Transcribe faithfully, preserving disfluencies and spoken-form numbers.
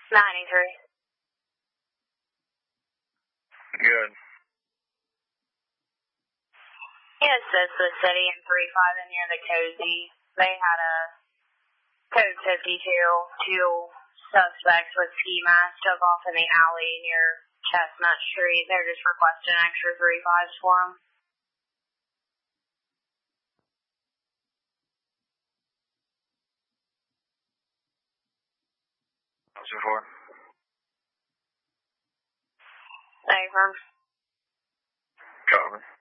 ninety-three. Good. Yes, it's the city in three five and near the Cozy. They had a code fifty-two, two suspects with ski masks took off in the alley near Chestnut Street. They're just requesting extra three fives for them. What's it for? Affirm. Copy.